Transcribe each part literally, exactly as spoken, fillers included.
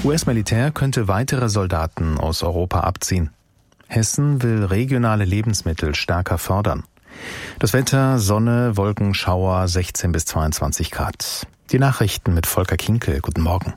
U S-Militär könnte weitere Soldaten aus Europa abziehen. Hessen will regionale Lebensmittel stärker fördern. Das Wetter, Sonne, Wolken, Schauer, sechzehn bis zweiundzwanzig Grad. Die Nachrichten mit Volker Kinkel. Guten Morgen.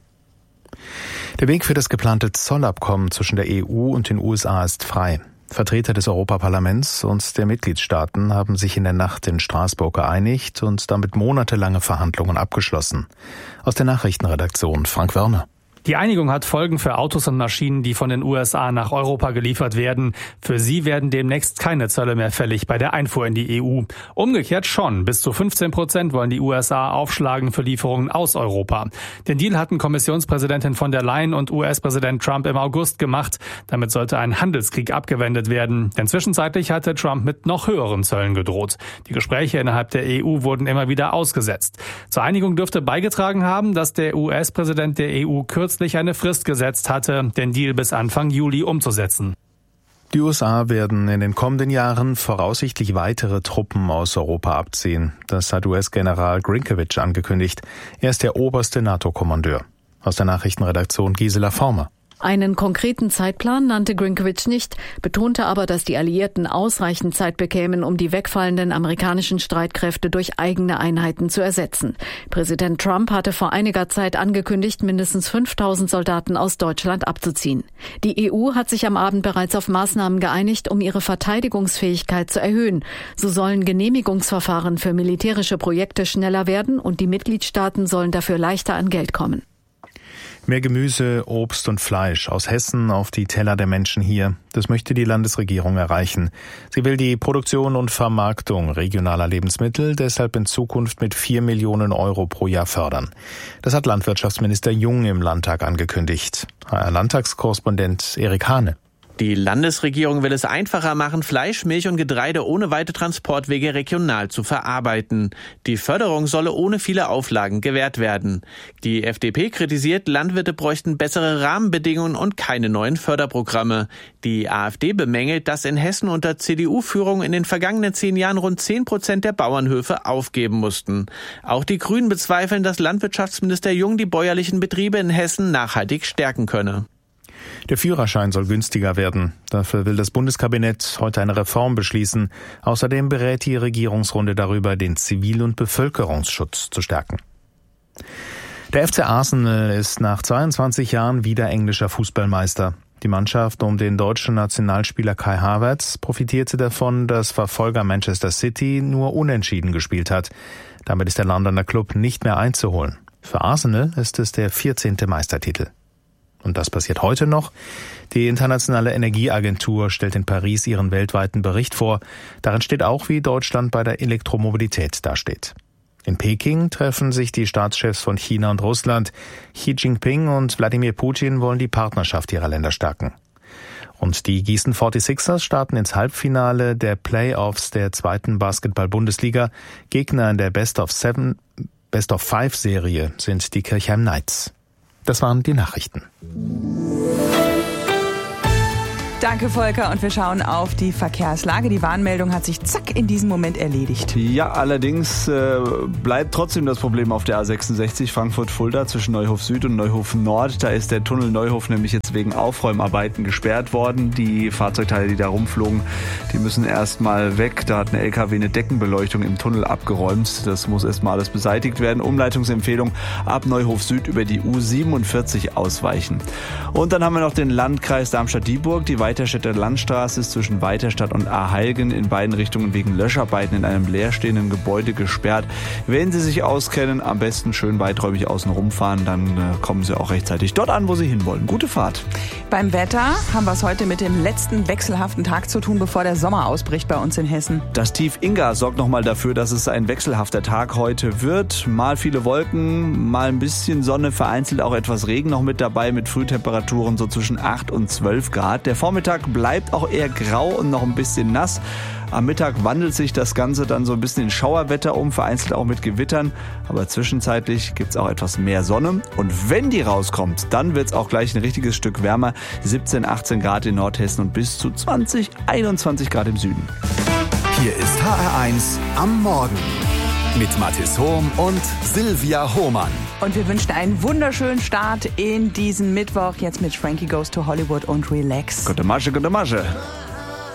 Der Weg für das geplante Zollabkommen zwischen der E U und den U S A ist frei. Vertreter des Europaparlaments und der Mitgliedstaaten haben sich in der Nacht in Straßburg geeinigt und damit monatelange Verhandlungen abgeschlossen. Aus der Nachrichtenredaktion Frank Wörner. Die Einigung hat Folgen für Autos und Maschinen, die von den U S A nach Europa geliefert werden. Für sie werden demnächst keine Zölle mehr fällig bei der Einfuhr in die E U. Umgekehrt schon. Bis zu fünfzehn Prozent wollen die U S A aufschlagen für Lieferungen aus Europa. Den Deal hatten Kommissionspräsidentin von der Leyen und U S-Präsident Trump im August gemacht. Damit sollte ein Handelskrieg abgewendet werden. Denn zwischenzeitlich hatte Trump mit noch höheren Zöllen gedroht. Die Gespräche innerhalb der E U wurden immer wieder ausgesetzt. Zur Einigung dürfte beigetragen haben, dass der U S-Präsident der E U kürzlich eine Frist gesetzt hatte, den Deal bis Anfang Juli umzusetzen. Die U S A werden in den kommenden Jahren voraussichtlich weitere Truppen aus Europa abziehen. Das hat U S-General Grynkewitsch angekündigt. Er ist der oberste NATO-Kommandeur. Aus der Nachrichtenredaktion Gisela Former. Einen konkreten Zeitplan nannte Grynkewitsch nicht, betonte aber, dass die Alliierten ausreichend Zeit bekämen, um die wegfallenden amerikanischen Streitkräfte durch eigene Einheiten zu ersetzen. Präsident Trump hatte vor einiger Zeit angekündigt, mindestens fünftausend Soldaten aus Deutschland abzuziehen. Die E U hat sich am Abend bereits auf Maßnahmen geeinigt, um ihre Verteidigungsfähigkeit zu erhöhen. So sollen Genehmigungsverfahren für militärische Projekte schneller werden und die Mitgliedstaaten sollen dafür leichter an Geld kommen. Mehr Gemüse, Obst und Fleisch aus Hessen auf die Teller der Menschen hier. Das möchte die Landesregierung erreichen. Sie will die Produktion und Vermarktung regionaler Lebensmittel deshalb in Zukunft mit vier Millionen Euro pro Jahr fördern. Das hat Landwirtschaftsminister Jung im Landtag angekündigt. H R-Landtagskorrespondent Erik Hane. Die Landesregierung will es einfacher machen, Fleisch, Milch und Getreide ohne weite Transportwege regional zu verarbeiten. Die Förderung solle ohne viele Auflagen gewährt werden. Die F D P kritisiert, Landwirte bräuchten bessere Rahmenbedingungen und keine neuen Förderprogramme. Die AfD bemängelt, dass in Hessen unter C D U-Führung in den vergangenen zehn Jahren rund zehn Prozent der Bauernhöfe aufgeben mussten. Auch die Grünen bezweifeln, dass Landwirtschaftsminister Jung die bäuerlichen Betriebe in Hessen nachhaltig stärken könne. Der Führerschein soll günstiger werden. Dafür will das Bundeskabinett heute eine Reform beschließen. Außerdem berät die Regierungsrunde darüber, den Zivil- und Bevölkerungsschutz zu stärken. Der F C Arsenal ist nach zweiundzwanzig Jahren wieder englischer Fußballmeister. Die Mannschaft um den deutschen Nationalspieler Kai Havertz profitierte davon, dass Verfolger Manchester City nur unentschieden gespielt hat. Damit ist der Londoner Klub nicht mehr einzuholen. Für Arsenal ist es der vierzehnte Meistertitel. Und das passiert heute noch. Die Internationale Energieagentur stellt in Paris ihren weltweiten Bericht vor. Darin steht auch, wie Deutschland bei der Elektromobilität dasteht. In Peking treffen sich die Staatschefs von China und Russland. Xi Jinping und Wladimir Putin wollen die Partnerschaft ihrer Länder stärken. Und die Gießen forty-sixers starten ins Halbfinale der Playoffs der zweiten Basketball-Bundesliga. Gegner in der Best of Seven, Best of Five Serie sind die Kirchheim Knights. Das waren die Nachrichten. Danke, Volker. Und wir schauen auf die Verkehrslage. Die Warnmeldung hat sich zack in diesem Moment erledigt. Ja, allerdings äh, bleibt trotzdem das Problem auf der A sechsundsechzig Frankfurt-Fulda zwischen Neuhof Süd und Neuhof Nord. Da ist der Tunnel Neuhof nämlich jetzt wegen Aufräumarbeiten gesperrt worden. Die Fahrzeugteile, die da rumflogen, die müssen erstmal weg. Da hat eine L K W eine Deckenbeleuchtung im Tunnel abgeräumt. Das muss erstmal alles beseitigt werden. Umleitungsempfehlung: ab Neuhof Süd über die U siebenundvierzig ausweichen. Und dann haben wir noch den Landkreis Darmstadt-Dieburg. Die Weiterstädter Landstraße ist zwischen Weiterstadt und Aheilgen in beiden Richtungen wegen Löscharbeiten in einem leerstehenden Gebäude gesperrt. Wenn Sie sich auskennen, am besten schön weiträumig außen rumfahren, dann äh, kommen Sie auch rechtzeitig dort an, wo Sie hinwollen. Gute Fahrt. Beim Wetter haben wir es heute mit dem letzten wechselhaften Tag zu tun, bevor der Sommer ausbricht bei uns in Hessen. Das Tief Inga sorgt nochmal dafür, dass es ein wechselhafter Tag heute wird. Mal viele Wolken, mal ein bisschen Sonne, vereinzelt auch etwas Regen noch mit dabei, mit Frühtemperaturen so zwischen acht und zwölf Grad. Der Vormittag bleibt auch eher grau und noch ein bisschen nass. Am Mittag wandelt sich das Ganze dann so ein bisschen in Schauerwetter um, vereinzelt auch mit Gewittern. Aber zwischenzeitlich gibt es auch etwas mehr Sonne. Und wenn die rauskommt, dann wird es auch gleich ein richtiges Stück wärmer. siebzehn, achtzehn Grad in Nordhessen und bis zu zwanzig, einundzwanzig Grad im Süden. Hier ist H R eins am Morgen mit Mathis Hohm und Silvia Hohmann. Und wir wünschen einen wunderschönen Start in diesen Mittwoch. Jetzt mit Frankie Goes to Hollywood und Relax. Gute Masche, gute Masche.